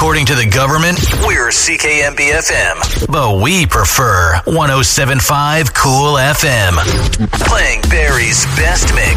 According to the government, we're CKMB-FM, but we prefer 107.5 Cool FM. Playing Barry's best mix.